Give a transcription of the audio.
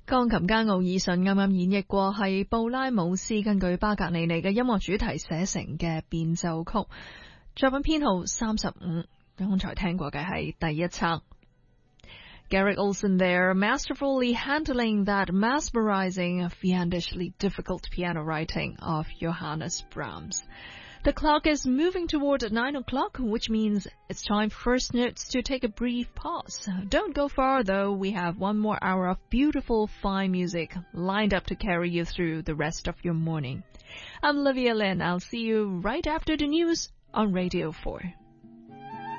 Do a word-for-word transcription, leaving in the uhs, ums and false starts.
鋼琴家奧爾遜啱啱演繹過係布拉姆斯根據巴格尼尼嘅音樂主題寫成嘅變奏曲，作品編號三十五。剛才聽過嘅係第一冊。Garrick Olson there, masterfully handling that mesmerizing, fiendishly difficult piano writing of Johannes Brahms. The clock is moving toward nine o'clock, which means it's time for First Notes to take a brief pause. Don't go far, though. We have one more hour of beautiful, fine music lined up to carry you through the rest of your morning. I'm Olivia Lin. I'll see you right after the news on Radio four.